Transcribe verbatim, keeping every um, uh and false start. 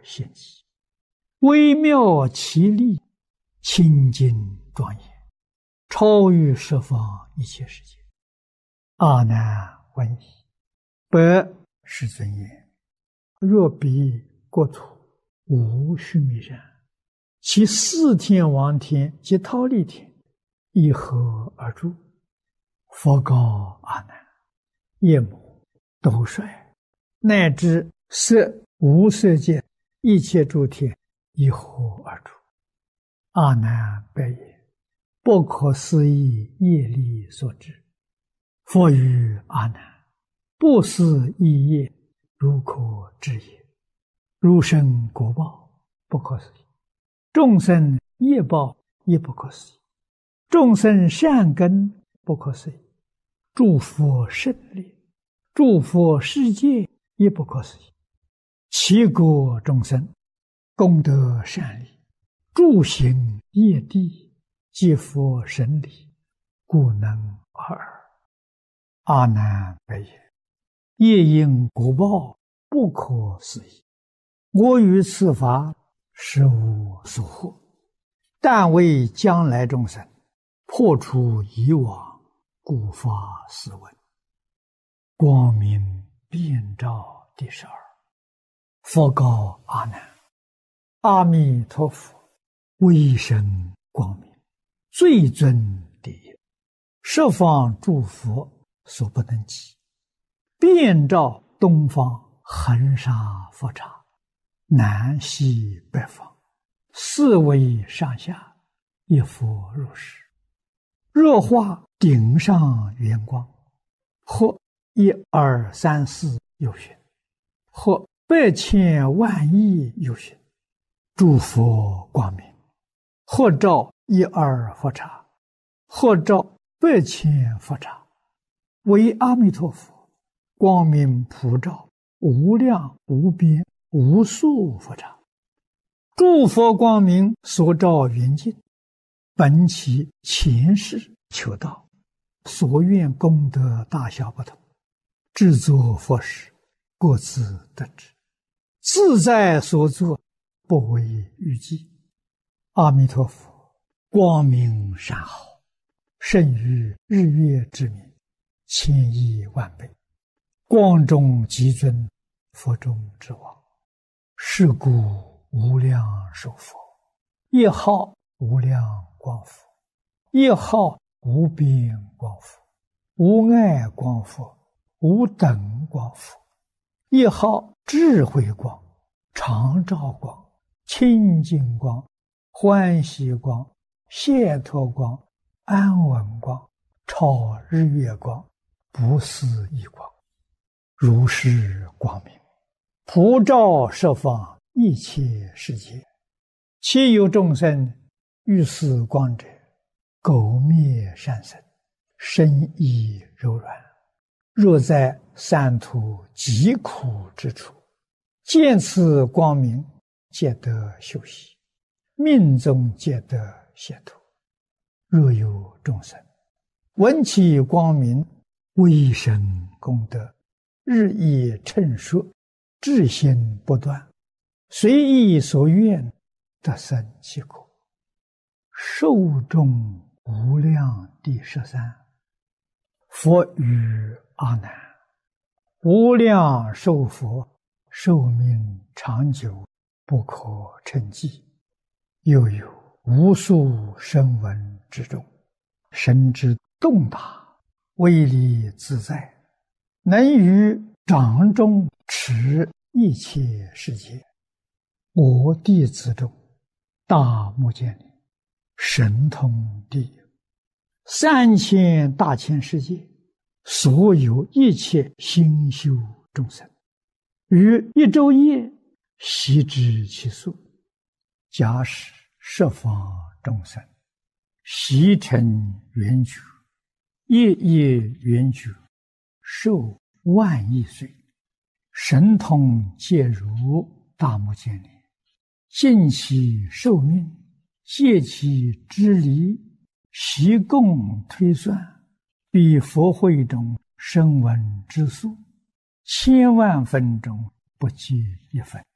现机，微妙其力，清净庄严，超于十方一切世界。阿难问矣，百世尊言：若彼国土无须弥山，其四天王天及忉利天以何而住？佛告阿难：夜魔、斗率，乃至色无色界一切诸天以何而住？阿难白言：不可思议业力所致。佛语阿难：不思议业，如可知也。如生果报，不可思议；众生业报，也不可思议；众生善根，不可思议；诸佛胜利，诸佛世界，也不可思议。其国众生，功德善利，诸行业地，皆佛神力，故能尔。阿难白言：业因果报，不可思议。我于此法实无所获，但为将来众生破除以往，故发斯文。光明遍照第十二。佛告阿难：阿弥陀佛威神光明，最尊第一，十方诸佛所不能及，遍照东方恒沙佛刹，南西北方，四维上下，一佛如是。若化顶上圆光，或一二三四有寻，或百千万亿有寻，诸佛光明，或照一二佛刹，或照百千佛刹，为阿弥陀佛光明普照无量无边无数佛刹。诸佛光明所照圆净，本其前世求道，所愿功德大小不同，制作佛事，各自得知，自在所作，不为预计。阿弥陀佛光明善好，胜于日月之明，千亿万倍，光中极尊，佛中之王。是故无量寿佛，一号无量光佛，一号无边光佛，无碍光佛，无等光佛，一号智慧光，常照光，清净光，欢喜光，解脱光，安稳光，超日月光，不思议光，如是光明，普照十方一切世界。其有众生欲思光者，苟灭善身，身意柔软，若在三途极苦之处，见此光明，皆得休息，命中皆得解脱。若有众生闻其光明，威神功德，日益称说，至心不断，随意所愿，得生其果。寿终无量第十三。佛语阿难：无量寿佛寿命长久，不可称计。又有无数声闻之中，神之动大，威力自在，能于掌中持一切世界。我弟子中，大目犍连神通第一，三千大千世界所有一切心修众生，于一昼夜悉知其数。假使十方众生悉成圆觉，夜夜圆觉，寿万亿岁，神通皆如大目犍连，尽其寿命，借其之离，悉共推算，比佛会中声闻之数，千万分中不及一分。